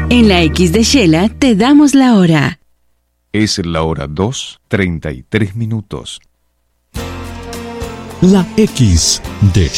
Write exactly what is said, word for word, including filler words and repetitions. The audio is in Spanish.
En la X de Shela te damos la hora. Es la hora dos, treinta y tres minutos. La X de